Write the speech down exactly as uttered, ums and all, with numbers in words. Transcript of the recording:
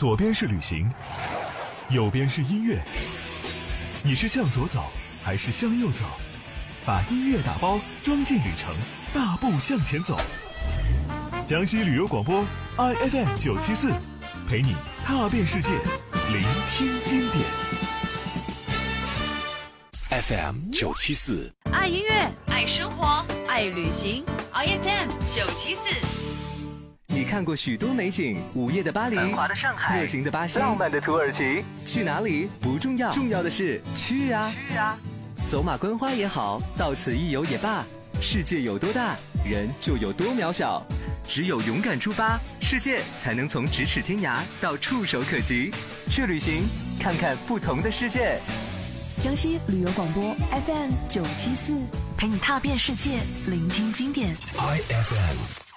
左边是旅行，右边是音乐。你是向左走还是向右走？把音乐打包装进旅程，大步向前走。江西旅游广播 I F M 九七四，陪你踏遍世界，聆听经典。 F M 九七四， 爱音乐，爱生活，爱旅行。I F M 九七四。 你看过许多美景，午夜的巴黎， 繁华的上海， 热情的巴西， 浪漫的土耳其。 去哪里不重要，重要的是去啊！ 去啊！ 走马观花也好，到此一游也罢，世界有多大，人就有多渺小。只有勇敢出发，世界才能从咫尺天涯到触手可及。去旅行，看看不同的世界。 江西旅游广播 F M 九七四，陪你踏遍世界，聆听经典。 I F M